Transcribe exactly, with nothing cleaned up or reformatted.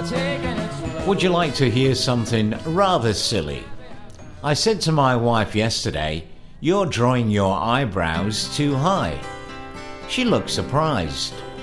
Would you like to hear something rather silly? I said to my wife yesterday, "You're drawing your eyebrows too high." She looked surprised.